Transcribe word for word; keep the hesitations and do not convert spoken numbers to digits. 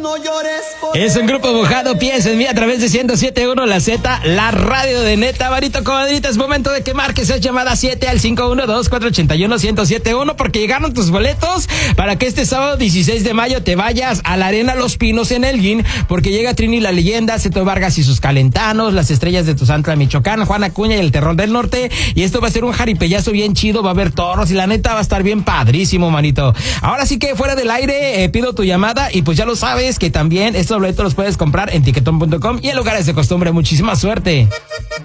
No llores por Es un grupo mojado, piensa en mí a través de ciento siete punto uno La Z, la radio de neta. Varito, comadrita, es momento de que marques esa llamada siete al cinco uno dos, cuatro ocho uno, uno cero siete uno porque llegaron tus boletos para que este sábado dieciséis de mayo te vayas a la Arena Los Pinos en Elgin, porque llega Trini la Leyenda, Ceto Vargas y sus calentanos, las estrellas de Tuzantla, Michoacán, Juan Acuña y el Terror del Norte, y esto va a ser un jaripellazo bien chido, va a haber toros y la neta va a estar bien padrísimo, manito. Ahora sí que fuera del aire, eh, pido tu llamada y pues ya lo sabes que también estos boletos los puedes comprar en tiquetón punto com y en lugares de costumbre. Muchísima suerte.